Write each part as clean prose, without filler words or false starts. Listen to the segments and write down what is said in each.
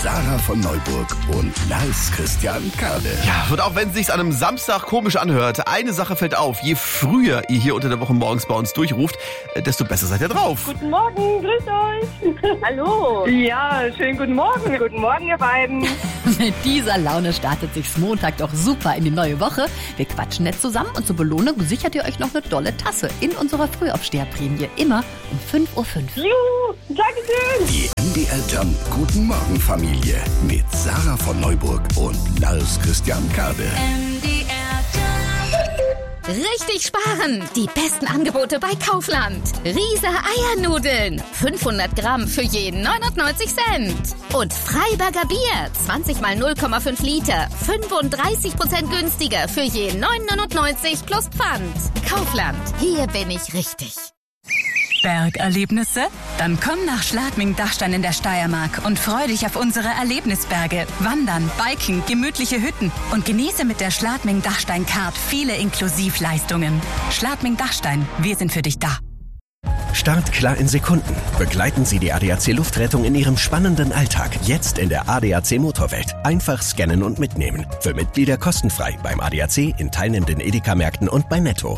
Sarah von Neuburg und Lars Christian Kade. Ja, und auch wenn es sich an einem Samstag komisch anhört, eine Sache fällt auf. Je früher ihr hier unter der Woche morgens bei uns durchruft, desto besser seid ihr drauf. Guten Morgen, grüßt euch. Hallo. Ja, schönen guten Morgen. Guten Morgen, ihr beiden. Mit dieser Laune startet sich's Montag doch super in die neue Woche. Wir quatschen nett zusammen und zur Belohnung sichert ihr euch noch eine tolle Tasse in unserer Frühaufsteherprämie. Immer um 5:05 Uhr. Juhu, Dankeschön. Die MDR Jump Guten Morgen Familie mit Sarah von Neuburg und Lars Christian Kade. Richtig sparen! Die besten Angebote bei Kaufland. Riese Eiernudeln. 500 Gramm für jeden 99 Cent. Und Freiberger Bier. 20 mal 0,5 Liter. 35% günstiger für jeden 9,99 plus Pfand. Kaufland. Hier bin ich richtig. Bergerlebnisse? Dann komm nach Schladming-Dachstein in der Steiermark und freu dich auf unsere Erlebnisberge. Wandern, Biken, gemütliche Hütten und genieße mit der Schladming-Dachstein-Card viele Inklusivleistungen. Schladming-Dachstein, wir sind für dich da. Startklar in Sekunden. Begleiten Sie die ADAC Luftrettung in Ihrem spannenden Alltag. Jetzt in der ADAC Motorwelt. Einfach scannen und mitnehmen. Für Mitglieder kostenfrei beim ADAC, in teilnehmenden Edeka-Märkten und bei Netto.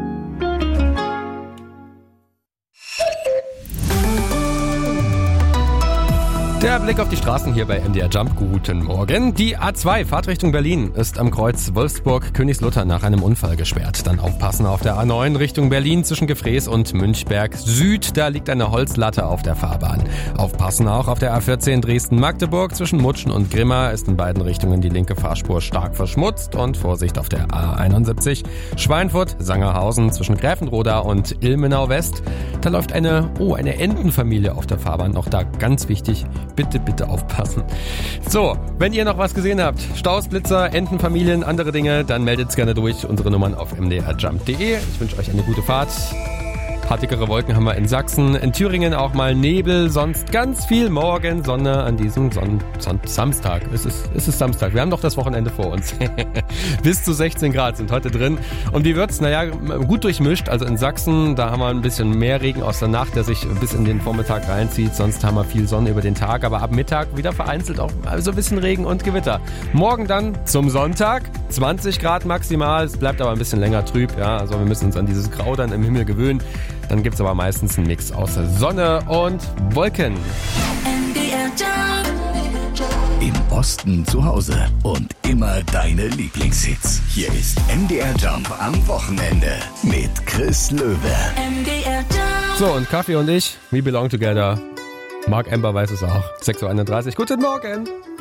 Der Blick auf die Straßen hier bei MDR Jump. Guten Morgen. Die A2, Fahrtrichtung Berlin, ist am Kreuz Wolfsburg-Königslutter nach einem Unfall gesperrt. Dann aufpassen auf der A9 Richtung Berlin zwischen Gefrees und Münchberg Süd. Da liegt eine Holzlatte auf der Fahrbahn. Aufpassen auch auf der A14 Dresden-Magdeburg zwischen Mutschen und Grimma ist in beiden Richtungen die linke Fahrspur stark verschmutzt. Und Vorsicht auf der A71 Schweinfurt-Sangerhausen zwischen Gräfenroda und Ilmenau West. Da läuft eine Entenfamilie auf der Fahrbahn. Noch da ganz wichtig, bitte aufpassen. So, wenn ihr noch was gesehen habt, Staus, Blitzer, Entenfamilien, andere Dinge, dann meldet gerne durch. Unsere Nummern auf mdrjump.de. Ich wünsche euch eine gute Fahrt. Ein paar dickere Wolken haben wir in Sachsen, in Thüringen auch mal Nebel, sonst ganz viel Morgen Sonne an diesem Samstag. Es ist Samstag, wir haben doch das Wochenende vor uns. Bis zu 16 Grad sind heute drin. Und wie wird's? Naja, gut durchmischt. Also in Sachsen, da haben wir ein bisschen mehr Regen aus der Nacht, der sich bis in den Vormittag reinzieht. Sonst haben wir viel Sonne über den Tag, aber ab Mittag wieder vereinzelt auch so ein bisschen Regen und Gewitter. Morgen dann zum Sonntag, 20 Grad maximal. Es bleibt aber ein bisschen länger trüb. Ja, also wir müssen uns an dieses Grau dann im Himmel gewöhnen. Dann gibt's aber meistens einen Mix aus Sonne und Wolken. Im Osten zu Hause und immer deine Lieblingshits. Hier ist MDR Jump am Wochenende mit Chris Löwe. So, und Kaffee und ich, we belong together. Mark Ember weiß es auch. 6:31 Uhr. Guten Morgen.